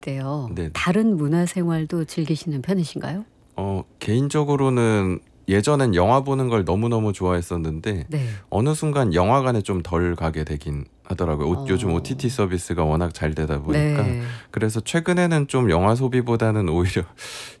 때요. 네네. 다른 문화 생활도 즐기시는 편이신가요? 개인적으로는 예전엔 영화 보는 걸 너무너무 좋아했었는데 네. 어느 순간 영화관에 좀 덜 가게 되긴 하더라고요. 요즘 OTT 어. 서비스가 워낙 잘 되다 보니까. 네. 그래서 최근에는 좀 영화 소비보다는 오히려